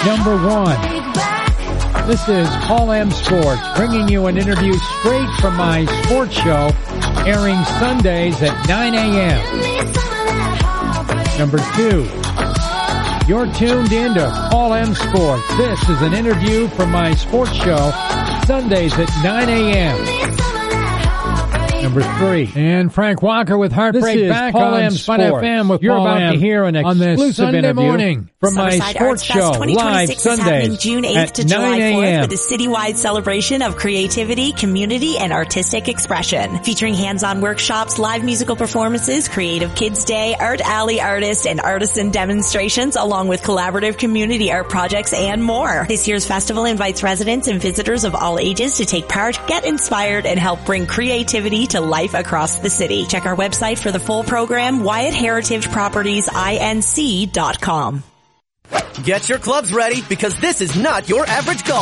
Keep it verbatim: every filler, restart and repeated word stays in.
number one. This is Paul M. Sports, bringing you an interview straight from my sports show, airing Sundays at nine a.m. Number two, you're tuned in to Paul M. Sports. This is an interview from my sports show, Sundays at nine a.m. Number three, and Frank Walker with Heartbreak Back Paul on M. Spud F M with You're Paul about M. to hear an exclusive Sunday interview morning from my sports show, live Sundays June eighth to July fourth with a citywide celebration of creativity, community, and artistic expression. Featuring hands-on workshops, live musical performances, creative kids day, art alley artists, and artisan demonstrations, along with collaborative community art projects and more. This year's festival invites residents and visitors of all ages to take part, get inspired, and help bring creativity to life across the city. Check our website for the full program, Wyatt Heritage Properties Inc dot com. Get your clubs ready, because this is not your average golf.